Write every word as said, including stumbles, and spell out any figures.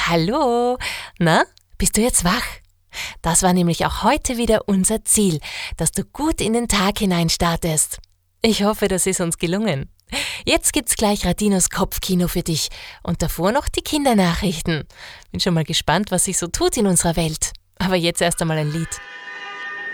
Hallo, na, bist du jetzt wach? Das war nämlich auch heute wieder unser Ziel, dass du gut in den Tag hinein startest. Ich hoffe, das ist uns gelungen. Jetzt gibt's gleich Radinos Kopfkino für dich und davor noch die Kindernachrichten. Bin schon mal gespannt, was sich so tut in unserer Welt. Aber jetzt erst einmal ein Lied.